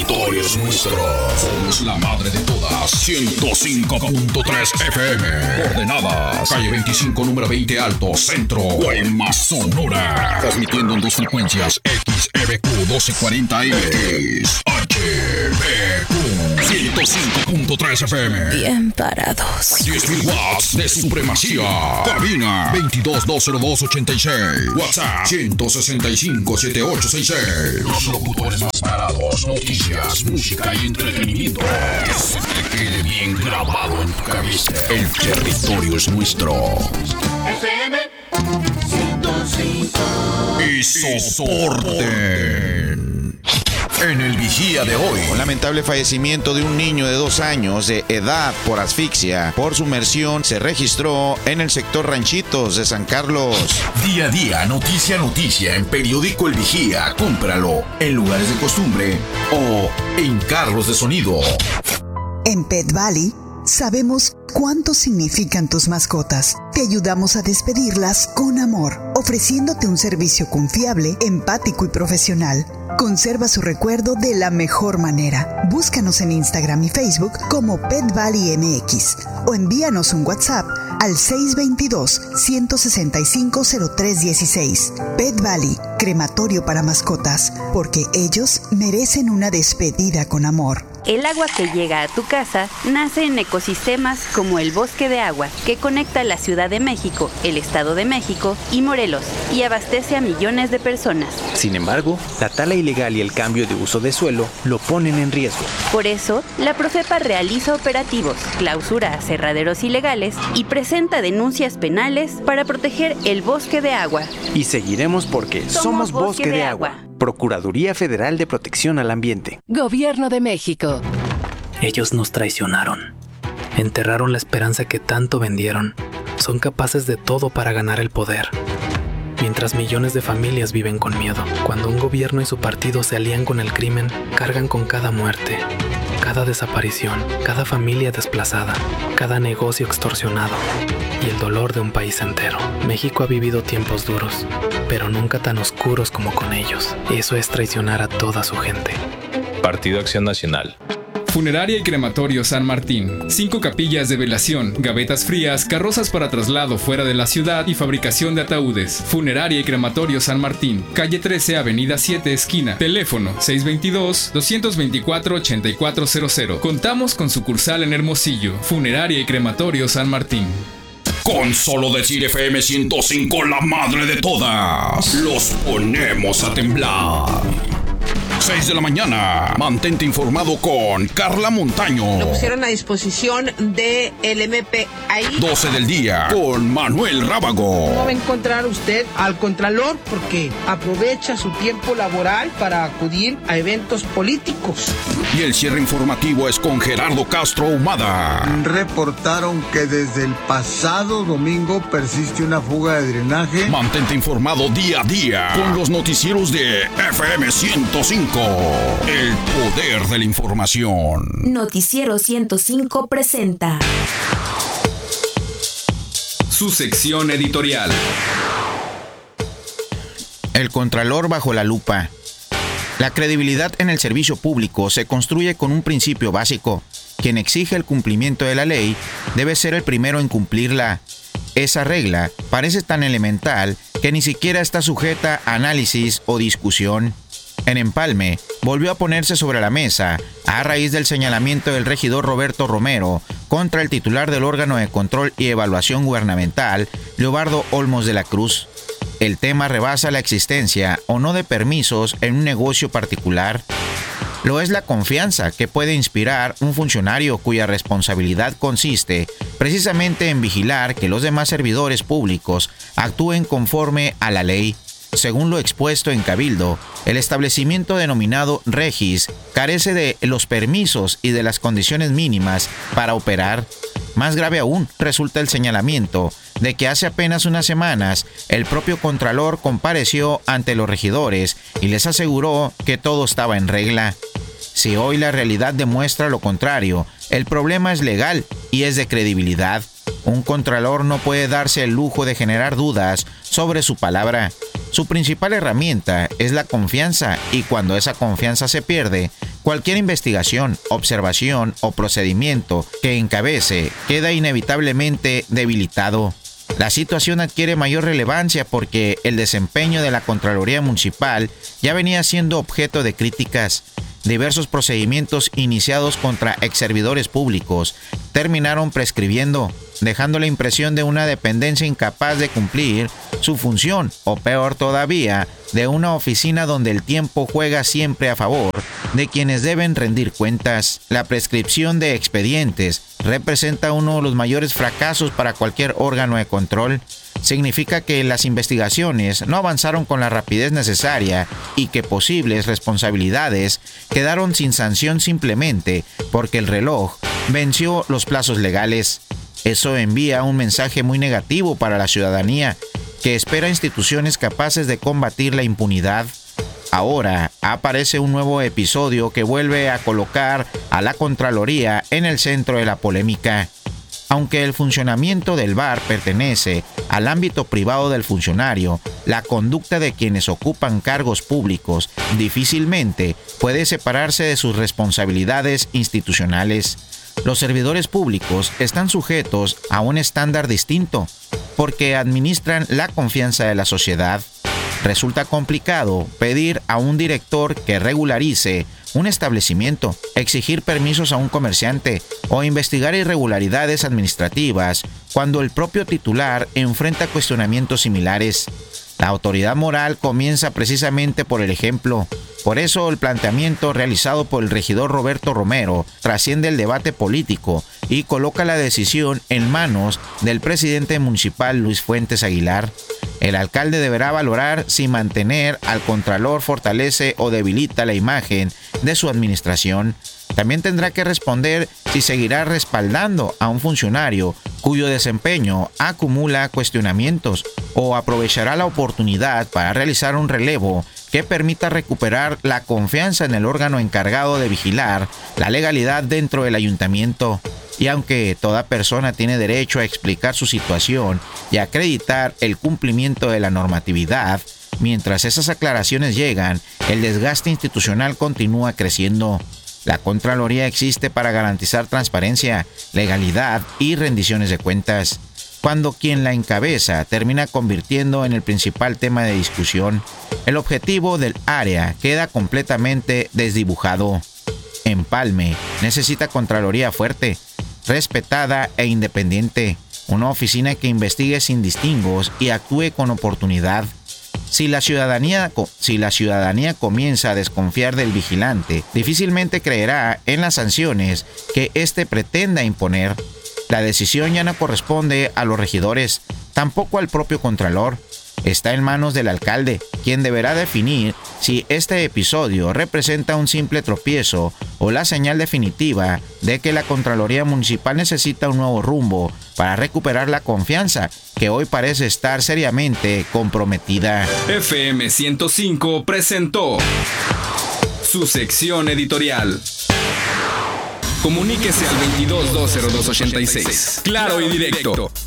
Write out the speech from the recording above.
territorio es nuestro. Somos la madre de todas. 105.3 FM. Coordenadas: calle 25, número 20 Alto, Centro, Guaymas, Sonora. Transmitiendo en dos frecuencias: XEBQ 1240M, HBQ 105.3 FM. Bien parados. 10.000 watts de supremacía. Cabina 22-202-86. WhatsApp 165-7866. Los locutores más parados. Noticias, música y entretenimiento. Que se te quede bien grabado en tu cabeza. El territorio es nuestro. FM 105. Y soporten. En el Vigía de hoy, un lamentable fallecimiento de un niño de 2 años de edad por asfixia por sumersión se registró en el sector Ranchitos de San Carlos. Día a día, noticia a noticia en Periódico El Vigía. Cómpralo en lugares de costumbre o en carros de sonido. En Pet Valley sabemos cuánto significan tus mascotas. Te ayudamos a despedirlas con amor, ofreciéndote un servicio confiable, empático y profesional. Conserva su recuerdo de la mejor manera. Búscanos en Instagram y Facebook como Pet Valley MX o envíanos un WhatsApp al 622-165-0316. Pet Valley, crematorio para mascotas, porque ellos merecen una despedida con amor. El agua que llega a tu casa nace en ecosistemas como el Bosque de Agua, que conecta la Ciudad de México, el Estado de México y Morelos, y abastece a millones de personas. Sin embargo, la tala ilegal y el cambio de uso de suelo lo ponen en riesgo. Por eso, la Profepa realiza operativos, clausura aserraderos ilegales y presenta denuncias penales para proteger el Bosque de Agua. Y seguiremos porque somos Bosque de Agua. Procuraduría Federal de Protección al Ambiente. Gobierno de México. Ellos nos traicionaron. Enterraron la esperanza que tanto vendieron. Son capaces de todo para ganar el poder. Mientras millones de familias viven con miedo. Cuando un gobierno y su partido se alían con el crimen, cargan con cada muerte, cada desaparición, cada familia desplazada, cada negocio extorsionado y el dolor de un país entero. México ha vivido tiempos duros, pero nunca tan oscuros como con ellos. Eso es traicionar a toda su gente. Partido Acción Nacional. Funeraria y Crematorio San Martín. 5 capillas de velación, gavetas frías, carrozas para traslado fuera de la ciudad y fabricación de ataúdes. Funeraria y Crematorio San Martín. Calle 13, Avenida 7, esquina. Teléfono 622-224-8400. Contamos con sucursal en Hermosillo. Funeraria y Crematorio San Martín. Con solo decir FM 105, la madre de todas, los ponemos a temblar. 6 de la mañana, mantente informado con Carla Montaño. Lo pusieron a disposición del MP ahí. 12 del día, con Manuel Rábago. No va a encontrar usted al Contralor porque aprovecha su tiempo laboral para acudir a eventos políticos. Y el cierre informativo es con Gerardo Castro Humada. Reportaron que desde el pasado domingo persiste una fuga de drenaje. Mantente informado día a día con los noticieros de FM 105. El poder de la información. Noticiero 105 presenta su sección editorial. El Contralor bajo la lupa. La credibilidad en el servicio público se construye con un principio básico. Quien exige el cumplimiento de la ley debe ser el primero en cumplirla. Esa regla parece tan elemental que ni siquiera está sujeta a análisis o discusión. En Empalme, volvió a ponerse sobre la mesa a raíz del señalamiento del regidor Roberto Romero contra el titular del órgano de control y evaluación gubernamental, Leobardo Olmos de la Cruz. El tema rebasa la existencia o no de permisos en un negocio particular. Lo es la confianza que puede inspirar un funcionario cuya responsabilidad consiste precisamente en vigilar que los demás servidores públicos actúen conforme a la ley. Según lo expuesto en Cabildo, el establecimiento denominado Regis carece de los permisos y de las condiciones mínimas para operar. Más grave aún resulta el señalamiento de que hace apenas unas semanas el propio Contralor compareció ante los regidores y les aseguró que todo estaba en regla. Si hoy la realidad demuestra lo contrario, el problema es legal y es de credibilidad. Un Contralor no puede darse el lujo de generar dudas sobre su palabra. Su principal herramienta es la confianza y cuando esa confianza se pierde, Cualquier investigación, observación o procedimiento que encabece queda inevitablemente debilitado. La situación adquiere mayor relevancia porque el desempeño de la Contraloría Municipal ya venía siendo objeto de críticas. Diversos procedimientos iniciados contra exservidores públicos terminaron prescribiendo, dejando la impresión de una dependencia incapaz de cumplir su función, o peor todavía, de una oficina donde el tiempo juega siempre a favor de quienes deben rendir cuentas. La prescripción de expedientes representa uno de los mayores fracasos para cualquier órgano de control. Significa que las investigaciones no avanzaron con la rapidez necesaria y que posibles responsabilidades quedaron sin sanción simplemente porque el reloj venció los plazos legales. Eso envía un mensaje muy negativo para la ciudadanía, que espera instituciones capaces de combatir la impunidad. Ahora aparece un nuevo episodio que vuelve a colocar a la Contraloría en el centro de la polémica. Aunque el funcionamiento del VAR pertenece al ámbito privado del funcionario, la conducta de quienes ocupan cargos públicos difícilmente puede separarse de sus responsabilidades institucionales. Los servidores públicos están sujetos a un estándar distinto porque administran la confianza de la sociedad. Resulta complicado pedir a un director que regularice un establecimiento, exigir permisos a un comerciante o investigar irregularidades administrativas cuando el propio titular enfrenta cuestionamientos similares. La autoridad moral comienza precisamente por el ejemplo. Por eso el planteamiento realizado por el regidor Roberto Romero trasciende el debate político y coloca la decisión en manos del presidente municipal Luis Fuentes Aguilar. El alcalde deberá valorar si mantener al contralor fortalece o debilita la imagen de su administración. También tendrá que responder si seguirá respaldando a un funcionario cuyo desempeño acumula cuestionamientos o aprovechará la oportunidad para realizar un relevo que permita recuperar la confianza en el órgano encargado de vigilar la legalidad dentro del ayuntamiento. Y aunque toda persona tiene derecho a explicar su situación y a acreditar el cumplimiento de la normatividad, mientras esas aclaraciones llegan, el desgaste institucional continúa creciendo. La Contraloría existe para garantizar transparencia, legalidad y rendiciones de cuentas. Cuando quien la encabeza termina convirtiendo en el principal tema de discusión, el objetivo del área queda completamente desdibujado. Empalme necesita Contraloría fuerte, respetada e independiente, una oficina que investigue sin distingos y actúe con oportunidad. Si la ciudadanía comienza a desconfiar del vigilante, difícilmente creerá en las sanciones que éste pretenda imponer. La decisión ya no corresponde a los regidores, tampoco al propio contralor. Está en manos del alcalde, quien deberá definir si este episodio representa un simple tropiezo o la señal definitiva de que la Contraloría Municipal necesita un nuevo rumbo para recuperar la confianza que hoy parece estar seriamente comprometida. FM 105 presentó su sección editorial. Comuníquese al 22-202-86. Claro y directo.